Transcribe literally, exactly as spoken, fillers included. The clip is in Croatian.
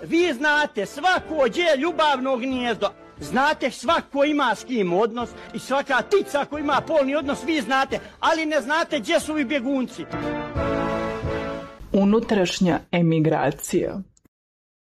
Vi znate svako gdje je ljubavno gnijezdo. Znate svako ima s kim odnos i svaka tica ko ima polni odnos, vi znate, ali ne znate gdje su vi bjegunci. Unutrašnja emigracija.